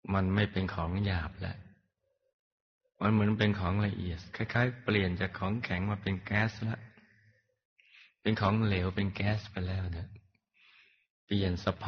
มันไม่เป็นของหยาบแล้วมันเหมือนเป็นของละเอียดคล้ายๆเปลี่ยนจากของแข็งมาเป็นแก๊สแล้วเป็นของเหลวเป็นแก๊สไปแล้วเนี่ยเปลี่ยนสภ